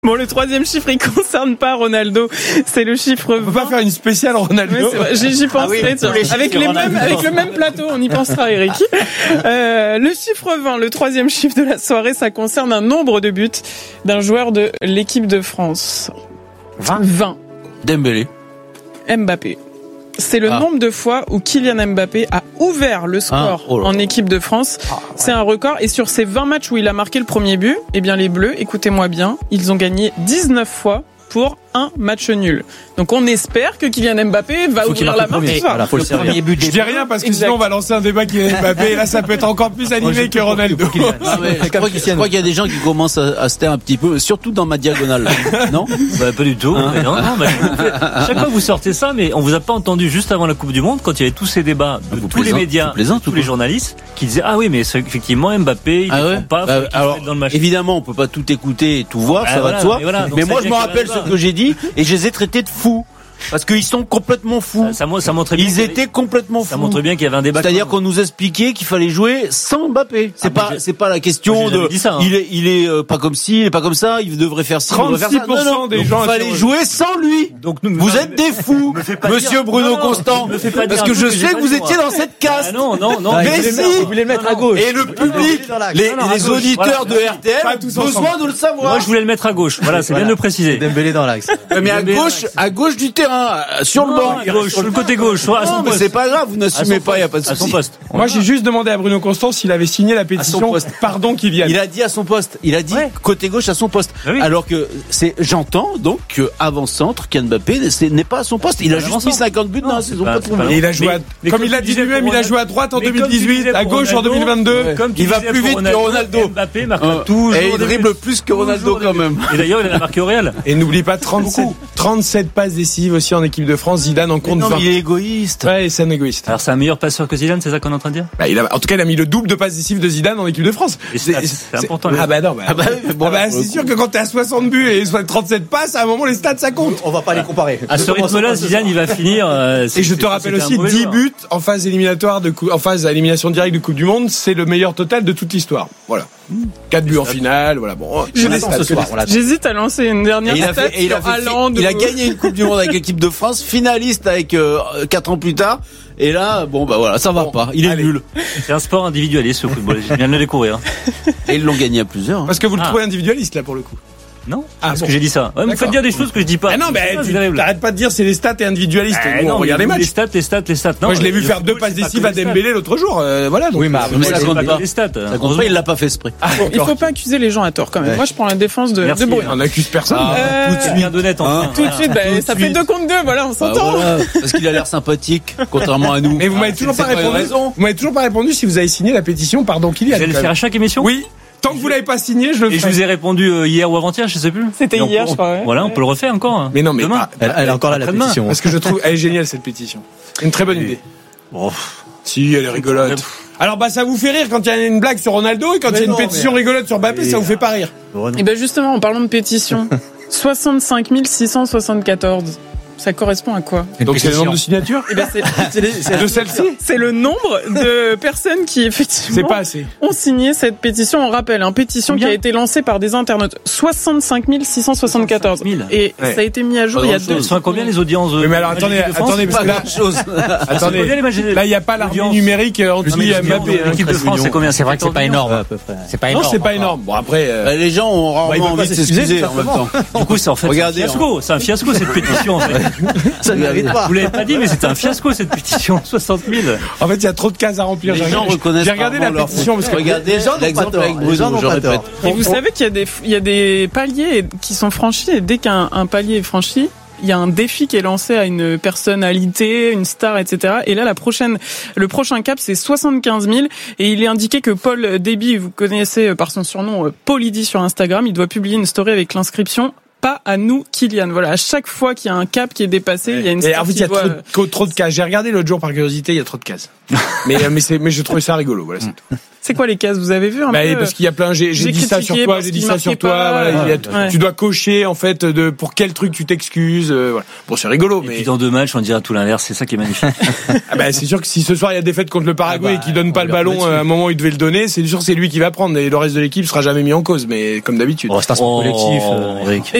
Bon, le troisième chiffre, il concerne pas Ronaldo. C'est le chiffre 20. On peut pas faire une spéciale Ronaldo. Ouais, c'est vrai. J'y penserai, avec le même plateau, on y pensera, Eric. Le chiffre 20, le troisième chiffre de la soirée, ça concerne un nombre de buts d'un joueur de l'équipe de France. 20. Dembélé. Mbappé. C'est le nombre de fois où Kylian Mbappé a ouvert le score en équipe de France. C'est un record. Et sur ces 20 matchs où il a marqué le premier but, eh bien les Bleus, écoutez-moi bien, ils ont gagné 19 fois pour un match nul. Donc on espère que Kylian Mbappé va ouvrir la main ce soir. Voilà, le premier but. Je dis rien parce que sinon on va lancer un débat Kylian Mbappé et là ça peut être encore plus animé que Ronaldo. Je crois qu'il y a des gens qui commencent à se taire un petit peu, surtout dans ma diagonale. Non? Pas du tout. Chaque fois que vous sortez ça, mais on vous a pas entendu juste avant la Coupe du Monde quand il y avait tous ces débats de tous les médias, tous les journalistes qui disaient ah oui mais c'est effectivement Mbappé il ne prend pas. Alors dans le match. évidemment on peut pas tout écouter et tout voir, ça va de soi. Mais moi je me rappelle ce que j'ai dit et je les ai traités de fous. Parce qu'ils sont complètement fous. Ça montrait bien. Ils étaient complètement fous. Ça montre bien qu'il y avait un débat. C'est-à-dire qu'on nous expliquait qu'il fallait jouer sans Mbappé. C'est pas la question de. Ça, hein. Il est pas comme ci, il est pas comme ça. Il devrait faire ci. 36% non, des gens. Il fallait jouer sans lui. Donc vous êtes des fous, Monsieur Bruno Constant. Parce que je sais que vous étiez dans cette caste. Non. Mais si. Vous voulez le mettre à gauche. Et le public, les auditeurs de RTL ont besoin de le savoir. Moi je voulais le mettre à gauche. Voilà, c'est bien de le préciser. Dembélé dans l'axe. Mais à gauche du terrain, sur le banc. Sur le côté gauche, à son poste. C'est pas grave, vous n'assumez pas, il y a pas de souci. À son poste. Moi, j'ai juste demandé à Bruno Constant s'il avait signé la pétition. Pardon Kylian. Il a dit à son poste. Il a dit côté gauche à son poste. Oui. Alors que j'entends donc que avant-centre, Kylian Mbappé n'est pas à son poste. Il a juste mis 50 buts dans la saison. Et il a joué comme il l'a dit lui-même, il a joué à droite en 2018, à gauche en 2022. Il va plus vite que Ronaldo. Mbappé marque toujours. Et il dribble plus que Ronaldo quand même. Et d'ailleurs, il a marqué au Real. Et n'oublie pas 37 passes décisives aussi en équipe de France. Zidane en compte 20. Il est égoïste. Ouais, c'est un égoïste. Alors c'est un meilleur passeur que Zidane, c'est ça qu'on est en train de dire? En tout cas, il a mis le double de passes décisives de Zidane en équipe de France. C'est important. C'est sûr que quand t'es à 60 buts et 37 passes, à un moment les stats ça compte. On va pas les comparer. À ce rythme-là, Zidane il va finir. Et je te rappelle aussi 10 buts en phase éliminatoire en phase à élimination directe de Coupe du Monde, c'est le meilleur total de toute l'histoire. Voilà. 4 buts en finale, voilà. Bon, j'hésite à lancer une dernière stat sur Haaland. Il a gagné une Coupe du Monde avec l'équipe de France, finaliste avec 4 ans plus tard. Et là, voilà, ça va pas. Il est nul. C'est un sport individualiste, le football. Je viens de le découvrir. Et ils l'ont gagné à plusieurs. Parce que vous le trouvez individualiste, là, pour le coup. Non? Parce que j'ai dit ça. Ouais, vous faites dire des choses que je dis pas. Ah non, mais t'arrêtes pas de dire c'est les stats et individualistes. Non, regarde les matchs. Les stats. Non, moi, je l'ai vu faire 2 passes décisives à Dembélé l'autre jour. Voilà. Donc, oui, mais ça compte pas. Les stats. Ça compte pas, il l'a pas fait exprès. Il faut pas accuser les gens à tort, quand même. Moi, je prends la défense de Bruno. On accuse personne. Tout de suite. Tout de suite, ça fait 2 contre 2, voilà, on s'entend. Parce qu'il a l'air sympathique, contrairement à nous. Mais vous m'avez toujours pas répondu. Vous m'avez toujours pas répondu si vous avez signé la pétition, pardon, Kylian. Vous allez le faire à chaque émission? Oui. Tant que vous l'avez pas signé, je le ferai. Et je vous ai répondu hier ou avant-hier, je sais plus. C'était hier, je crois. Voilà, on peut le refaire encore. Mais non, mais demain. Elle est encore là, la pétition. Parce que je trouve, elle est géniale, cette pétition. Une très bonne idée. Si, elle est rigolote. Alors, ça vous fait rire quand il y a une blague sur Ronaldo et quand il y a une pétition rigolote sur Mbappé, ça vous fait pas rire. Et ben, justement, en parlant de pétition, 65 674. Ça correspond à quoi? Donc c'est le nombre de signatures? C'est de celle-ci? C'est le nombre de personnes qui effectivement ont signé cette pétition. On rappelle, pétition qui a été lancée par des internautes. 65 674. Et ça a été mis à jour il y a 2 ans. Combien les audiences? Mais alors attendez, parce que là, attendez, là il n'y a pas l'armée numérique anti-Mbappé. L'équipe de France, c'est combien? C'est vrai que c'est pas énorme à peu près. C'est pas énorme. Non, c'est pas énorme. Bon après, les gens ont rarement envie de s'excuser en même temps. Du coup, c'est en fait un fiasco. C'est un fiasco cette pétition en fait. Ça ne mérite pas. Vous l'avez pas dit, mais c'était un fiasco cette pétition. 60 000. En fait, il y a trop de cases à remplir. Les gens reconnaissent. J'ai regardé la pétition parce que regardez l'exemple avec Bruno, je répète. Et vous savez qu'il y a des paliers qui sont franchis et dès qu'un palier est franchi, il y a un défi qui est lancé à une personnalité, une star, etc. Et là, le prochain cap, c'est 75 000. Et il est indiqué que Paul Déby, vous connaissez par son surnom Paul Idi sur Instagram, il doit publier une story avec l'inscription pas à nous, Kylian. Voilà, à chaque fois qu'il y a un cap qui est dépassé, il y a une. Et en fait, il y a trop de cases. J'ai regardé l'autre jour par curiosité, il y a trop de cases. mais je trouvais ça rigolo. Voilà, c'est tout. C'est quoi les cases? Vous avez vu un peu? Parce qu'il y a plein. J'ai dit ça sur toi, j'ai dit ça sur toi. Voilà, tu dois cocher en fait pour quel truc tu t'excuses. Voilà. Bon, c'est rigolo. Mais puis dans 2 matchs, on dira tout l'inverse. C'est ça qui est magnifique. C'est sûr que si ce soir il y a défaite contre le Paraguay et qu'il donne pas le ballon à un moment où il devait le donner, c'est sûr que c'est lui qui va prendre et le reste de l'équipe sera jamais mis en cause. Mais comme d'habitude. C'est un sport collectif.